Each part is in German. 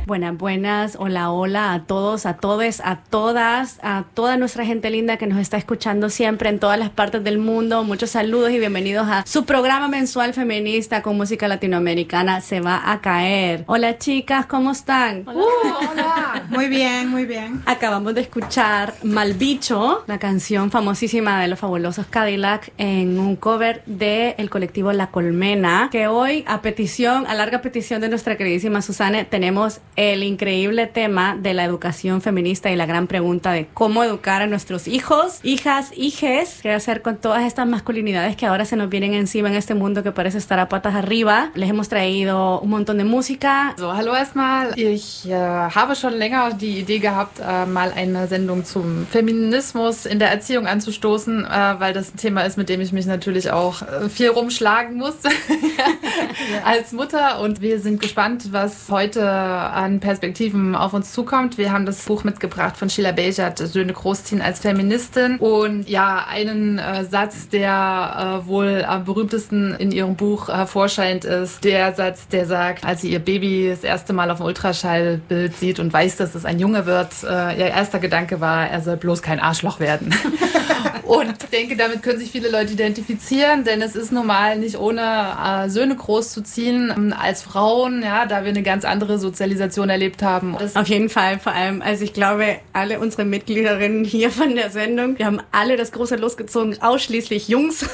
Buenas, buenas, hola, hola a todos, a todes, a todas, a toda nuestra gente linda que nos está escuchando siempre en todas las partes del mundo. Muchos saludos y bienvenidos a su programa mensual feminista con música latinoamericana Se Va a Caer. Hola chicas, ¿cómo están? Hola. Hola. Muy bien, muy bien. Acabamos de escuchar Malbicho, la canción famosísima de los fabulosos Cadillac en un cover del colectivo La Colmena, que hoy a larga petición de nuestra queridísima Susana, tenemos el increíble tema de la educación feminista y la gran pregunta de cómo educar a nuestros hijos, hijas, hijes, qué hacer con todas estas masculinidades que ahora se nos vienen encima en este mundo que parece estar a patas arriba. Les hemos traído un montón de música. So, hallo erstmal. Ich habe schon länger die Idee gehabt, mal eine Sendung zum Feminismus in der Erziehung anzustoßen, weil das ein Thema ist, mit dem ich mich natürlich auch viel rumschlagen muss als Mutter. Und wir sind gespannt, was heute an Perspektiven auf uns zukommt. Wir haben das Buch mitgebracht von Sheila Bejat, Söhne großziehen als Feministin. Und ja, einen Satz, der wohl am berühmtesten in ihrem Buch hervorscheint, ist der Satz, der sagt, als sie ihr Baby das erste Mal auf dem Ultraschallbild sieht und weiß, dass es ein Junge wird, ihr erster Gedanke war, er soll bloß kein Arschloch werden. Und ich denke, damit können sich viele Leute identifizieren, denn es ist normal, nicht ohne Söhne großzuziehen als Frauen, ja, da wir eine ganz andere Sozialisation erlebt haben. Auf jeden Fall, vor allem, also ich glaube, alle unsere Mitgliederinnen hier von der Sendung, wir haben alle das große Los gezogen, ausschließlich Jungs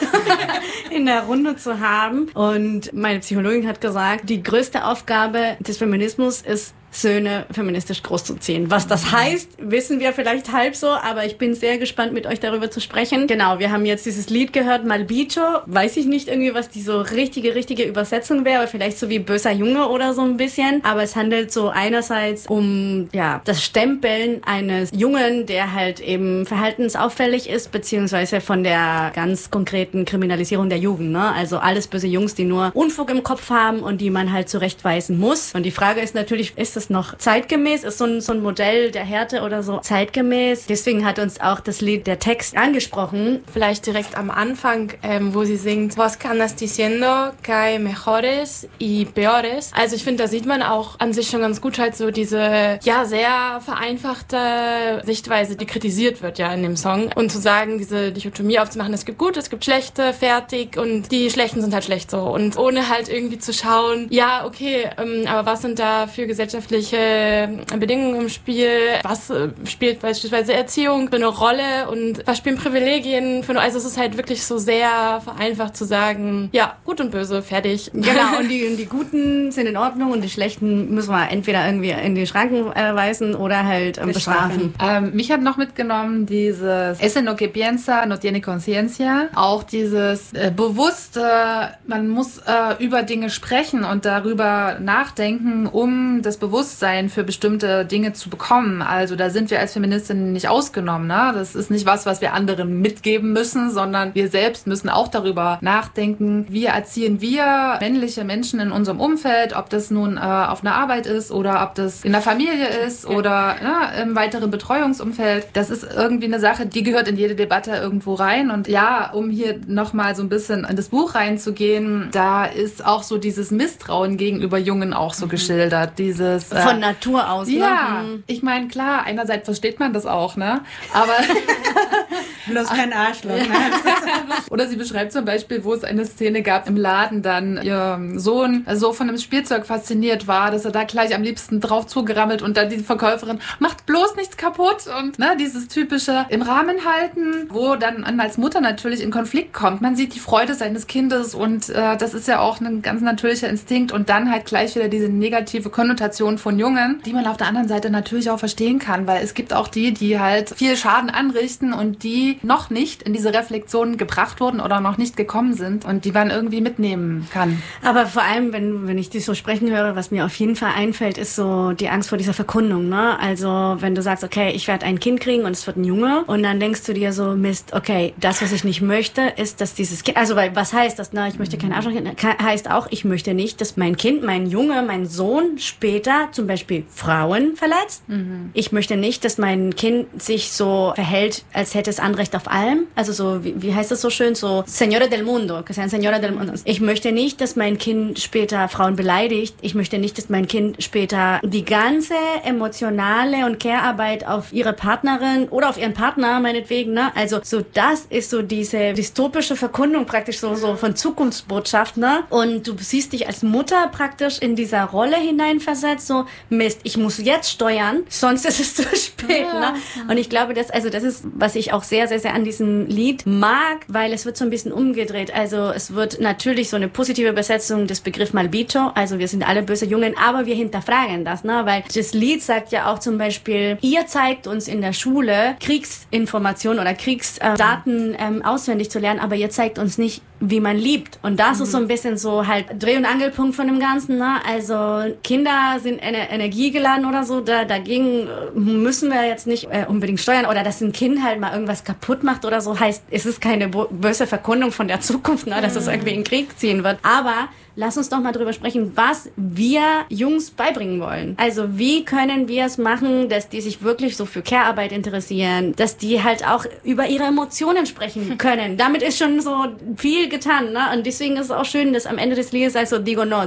in der Runde zu haben. Und meine Psychologin hat gesagt, die größte Aufgabe des Feminismus ist, Söhne feministisch großzuziehen. Was das heißt, wissen wir vielleicht halb so, aber ich bin sehr gespannt, mit euch darüber zu sprechen. Genau, wir haben jetzt dieses Lied gehört, Malbicho. Weiß ich nicht irgendwie, was die so richtige Übersetzung wäre, aber vielleicht so wie böser Junge oder so ein bisschen. Aber es handelt so einerseits um, ja, das Stempeln eines Jungen, der halt eben verhaltensauffällig ist, beziehungsweise von der ganz konkreten Kriminalisierung der Jugend, ne? Also alles böse Jungs, die nur Unfug im Kopf haben und die man halt zurechtweisen muss. Und die Frage ist natürlich, ist das noch zeitgemäß? Ist so ein Modell der Härte oder so zeitgemäß? Deswegen hat uns auch das Lied, der Text angesprochen. Vielleicht direkt am Anfang, wo sie singt, Vos que andas diciendo que hay mejores y peores. Also ich finde, da sieht man auch an sich schon ganz gut halt so diese, ja, sehr vereinfachte Sichtweise, die kritisiert wird ja in dem Song. Und zu sagen, diese Dichotomie aufzumachen, es gibt Gute, es gibt Schlechte, fertig, und die Schlechten sind halt schlecht so. Und ohne halt irgendwie zu schauen, ja, okay, aber was sind da für gesellschaftliche Bedingungen im Spiel, was spielt beispielsweise Erziehung für eine Rolle und was spielen Privilegien für eine, also es ist halt wirklich so sehr vereinfacht zu sagen, ja, gut und böse, fertig. Genau, und die Guten sind in Ordnung und die Schlechten müssen wir entweder irgendwie in die Schranken weisen oder halt bestrafen. Mich hat noch mitgenommen dieses Ese no que piensa, no tiene conciencia, auch dieses bewusste, man muss über Dinge sprechen und darüber nachdenken, um das Bewusstsein für bestimmte Dinge zu bekommen. Also da sind wir als Feministinnen nicht ausgenommen. Ne? Das ist nicht was wir anderen mitgeben müssen, sondern wir selbst müssen auch darüber nachdenken, wie erziehen wir männliche Menschen in unserem Umfeld, ob das nun auf einer Arbeit ist oder ob das in der Familie ist oder im weiteren Betreuungsumfeld. Das ist irgendwie eine Sache, die gehört in jede Debatte irgendwo rein. Und ja, um hier nochmal so ein bisschen in das Buch reinzugehen, da ist auch so dieses Misstrauen gegenüber Jungen auch so geschildert. Dieses von Natur aus, ja, ne? Ich meine, klar, einerseits versteht man das auch, ne? Aber bloß kein Arschloch, ne? Oder sie beschreibt zum Beispiel, wo es eine Szene gab im Laden, dann ihr Sohn so von einem Spielzeug fasziniert war, dass er da gleich am liebsten drauf zugerammelt und dann die Verkäuferin macht bloß nichts kaputt und ne, dieses typische im Rahmen halten, wo dann als Mutter natürlich in Konflikt kommt. Man sieht die Freude seines Kindes und das ist ja auch ein ganz natürlicher Instinkt und dann halt gleich wieder diese negative Konnotation von Jungen, die man auf der anderen Seite natürlich auch verstehen kann, weil es gibt auch die halt viel Schaden anrichten und die noch nicht in diese Reflexion gebracht wurden oder noch nicht gekommen sind und die man irgendwie mitnehmen kann. Aber vor allem, wenn ich dich so sprechen höre, was mir auf jeden Fall einfällt, ist so die Angst vor dieser Verkundung, ne? Also wenn du sagst, okay, ich werde ein Kind kriegen und es wird ein Junge und dann denkst du dir so, Mist, okay, das, was ich nicht möchte, ist, dass dieses Kind, also weil, was heißt das, ne? Ich möchte kein Arschloch, heißt auch, ich möchte nicht, dass mein Kind, mein Junge, mein Sohn später zum Beispiel Frauen verletzt. Ich möchte nicht, dass mein Kind sich so verhält, als hätte es andere Recht auf allem. Also so, wie heißt das so schön? So Señores del Mundo, que sean Señoras del Mundo. Ich möchte nicht, dass mein Kind später Frauen beleidigt. Ich möchte nicht, dass mein Kind später die ganze emotionale und Care-Arbeit auf ihre Partnerin oder auf ihren Partner meinetwegen, ne? Also so das ist so diese dystopische Verkundung praktisch so von Zukunftsbotschaft, ne? Und du siehst dich als Mutter praktisch in dieser Rolle hineinversetzt, so Mist, ich muss jetzt steuern, sonst ist es zu spät, ne? Und ich glaube, das ist, was ich auch sehr, sehr, sehr an diesem Lied mag, weil es wird so ein bisschen umgedreht. Also es wird natürlich so eine positive Besetzung des Begriffs Malbicho, also wir sind alle böse Jungen, aber wir hinterfragen das, ne? Weil das Lied sagt ja auch zum Beispiel, ihr zeigt uns in der Schule Kriegsinformationen oder Kriegsdaten auswendig zu lernen, aber ihr zeigt uns nicht, wie man liebt. Und das ist so ein bisschen so halt Dreh- und Angelpunkt von dem Ganzen, ne? Also Kinder sind energiegeladen oder so, dagegen müssen wir jetzt nicht unbedingt steuern, oder dass ein Kind halt mal irgendwas kaputt macht oder so, heißt, es ist keine böse Verkündung von der Zukunft, ne? Dass es irgendwie in den Krieg ziehen wird. Aber lass uns doch mal drüber sprechen, was wir Jungs beibringen wollen. Also wie können wir es machen, dass die sich wirklich so für Care-Arbeit interessieren, dass die halt auch über ihre Emotionen sprechen können. Damit ist schon so viel getan, ne? Und deswegen ist es auch schön, dass am Ende des Liedes heißt so, digo no,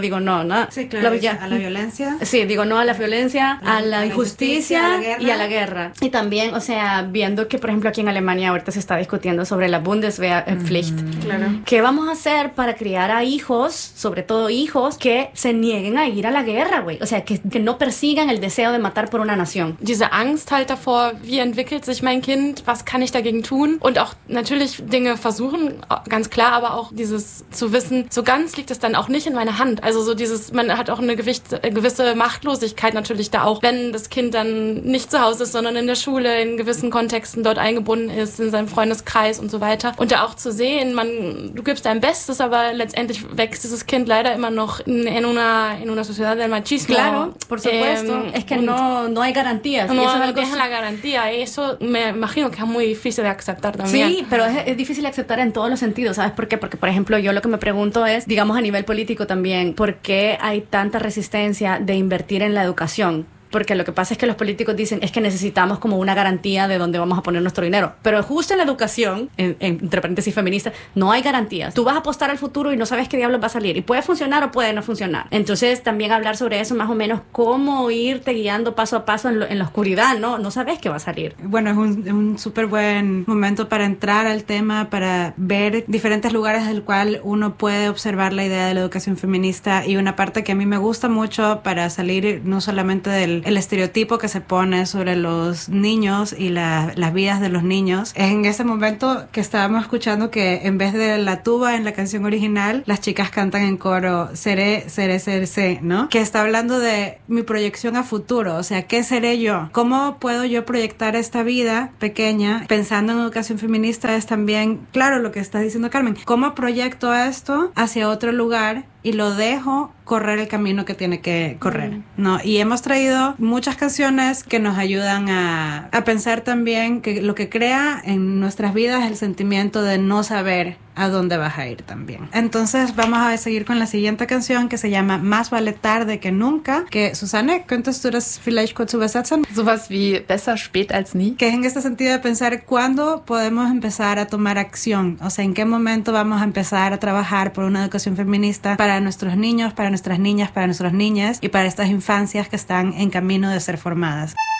ne? Sí, claro, a la violencia. Sí, digo no a la violencia, a la injusticia y a la guerra. Y también, o sea, viendo que, por ejemplo, aquí en Alemania ahorita se está discutiendo sobre la Bundeswehrpflicht. Claro. ¿Qué vamos a hacer para criar a hijos, sobre todo hijos, que se nieguen a ir a la guerra, güey? O sea, que no persigan el deseo de matar por una nación. Diese Angst halt davor, wie entwickelt sich mein Kind, was kann ich dagegen tun? Und auch natürlich Dinge versuchen, ganz klar, aber auch dieses zu wissen, so ganz liegt es dann auch nicht in meiner Hand. Also so dieses, man hat auch eine gewisse Machtlosigkeit natürlich da auch, wenn das Kind dann nicht zu Hause ist, sondern in der Schule, in gewissen Kontexten dort eingebunden ist, in seinem Freundeskreis und so weiter. Und da auch zu sehen, du gibst dein Bestes, aber letztendlich wächst dieses Kind leider immer noch in una sociedad del machismo. Claro, por supuesto. Es que no hay garantías. No dejan la garantía. Y eso me imagino que es muy difícil de aceptar también. Sí, pero es difícil de aceptar en todos los sentidos. ¿Sabes por qué? Porque, por ejemplo, yo lo que me pregunto es, digamos a nivel político también, ¿por qué hay tanta resistencia de invertir en la educación? Porque lo que pasa es que los políticos dicen es que necesitamos como una garantía de dónde vamos a poner nuestro dinero. Pero justo en la educación, entre paréntesis feminista, no hay garantías. Tú vas a apostar al futuro y no sabes qué diablos va a salir. Y puede funcionar o puede no funcionar. Entonces también hablar sobre eso, más o menos cómo irte guiando paso a paso en la oscuridad, ¿no? No sabes qué va a salir. Bueno, es un súper buen momento para entrar al tema, para ver diferentes lugares del cual uno puede observar la idea de la educación feminista, y una parte que a mí me gusta mucho para salir no solamente del el estereotipo que se pone sobre los niños y las vidas de los niños. Es en ese momento que estábamos escuchando que en vez de la tuba en la canción original, las chicas cantan en coro seré, ¿no? Que está hablando de mi proyección a futuro, o sea, ¿qué seré yo? ¿Cómo puedo yo proyectar esta vida pequeña? Pensando en educación feminista es también, claro, lo que está diciendo Carmen, ¿cómo proyecto esto hacia otro lugar y lo dejo correr el camino que tiene que correr, ¿no? Y hemos traído muchas canciones que nos ayudan a pensar también que lo que crea en nuestras vidas es el sentimiento de no saber a dónde vas a ir también. Entonces vamos a seguir con la siguiente canción que se llama Más vale tarde que nunca, que Susanne, ¿könntest du das vielleicht kurz übersetzen? Sowas wie besser spät als nie. Que es en este sentido de pensar cuándo podemos empezar a tomar acción, o sea, en qué momento vamos a empezar a trabajar por una educación feminista para nuestros niños, para nuestras niñas, para nuestras niñas y para estas infancias que están en camino de ser formadas.